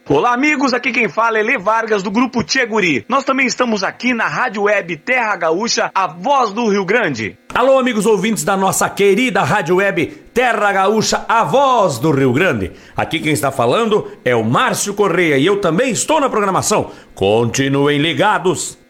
Olá, amigos, aqui quem fala é Lê Vargas, do Grupo Tchê Guri. Nós também estamos aqui na Rádio Web Terra Gaúcha, a voz do Rio Grande. Alô, amigos ouvintes da nossa querida Rádio Web Terra Gaúcha, a voz do Rio Grande. Aqui quem está falando é o Márcio Correia e eu também estou na programação. Continuem ligados.